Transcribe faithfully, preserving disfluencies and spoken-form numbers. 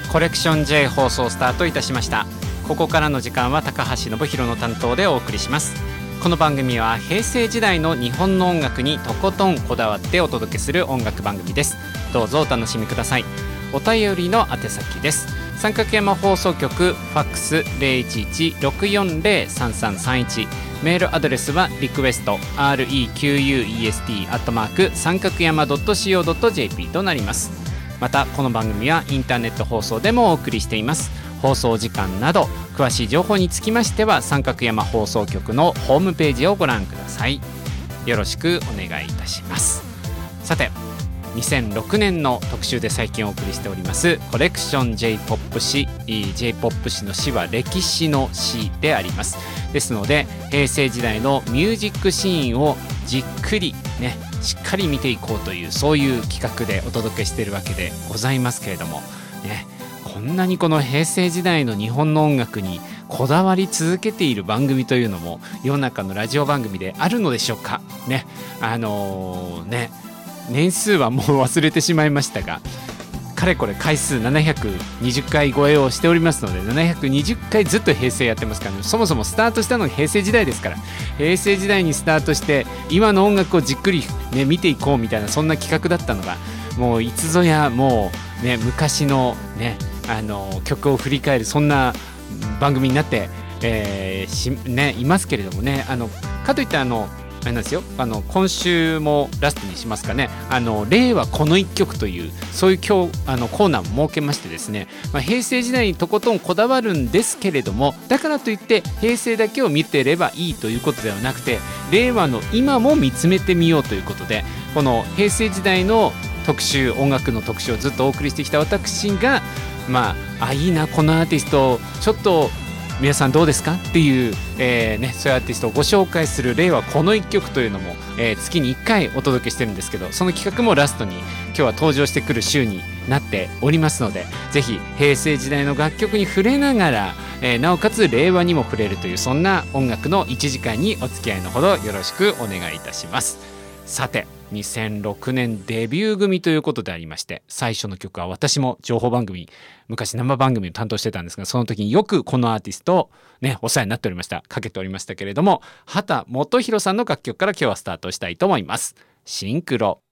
コレクション J 放送スタートいたしました。ここからの時間は高橋信弘の担当でお送りします。この番組は平成時代の日本の音楽にとことんこだわってお届けする音楽番組です。どうぞお楽しみください。お便りの宛先です。三角山放送局ファックス ゼロいちいち ろくよんゼロ さんさんさんいち、メールアドレスはリクエスト レクエスト アットマーク 三角山 ドットシーオー ドットジェーピー となります。またこの番組はインターネット放送でもお送りしています。放送時間など詳しい情報につきましては三角山放送局のホームページをご覧ください。よろしくお願いいたします。さてにせんろくねんの特集で最近お送りしておりますコレクション J-ポップ 史 J-ポップ 史の史は歴史の史であります。ですので平成時代のミュージックシーンをじっくりねしっかり見ていこうというそういう企画でお届けしているわけでございますけれどもね、こんなにこの平成時代の日本の音楽にこだわり続けている番組というのも世の中のラジオ番組であるのでしょうかね。あのー、ね年数はもう忘れてしまいましたがかれこれ回数ななひゃくにじゅっかい超えをしておりますのでななひゃくにじゅっかいずっと平成やってますから、ね、そもそもスタートしたのが平成時代ですから平成時代にスタートして今の音楽をじっくり、ね、見ていこうみたいなそんな企画だったのがもういつぞやもう、ね、昔の、ね、あの曲を振り返るそんな番組になって、えーしね、いますけれどもね。あのかといってあのあれなんですよ、あの今週もラストにしますかね、あの令和この一曲というそういう今日あのコーナーも設けましてですね、まあ、平成時代にとことんこだわるんですけれどもだからといって平成だけを見てればいいということではなくて令和の今も見つめてみようということでこの平成時代の特集音楽の特集をずっとお送りしてきた私がまあ、あいいなこのアーティストちょっと皆さんどうですかっていう、えーね、そういうアーティストをご紹介する令和この一曲というのも、えー、月にいっかいお届けしてるんですけどその企画もラストに今日は登場してくる週になっておりますのでぜひ平成時代の楽曲に触れながら、えー、なおかつ令和にも触れるというそんな音楽のいちじかんにお付き合いのほどよろしくお願いいたします。さてにせんろくねんデビュー組ということでありまして最初の曲は私も情報番組昔生番組を担当してたんですがその時によくこのアーティストをねお世話になっておりましたかけておりましたけれども畑基博さんの楽曲から今日はスタートしたいと思います。シンクロ。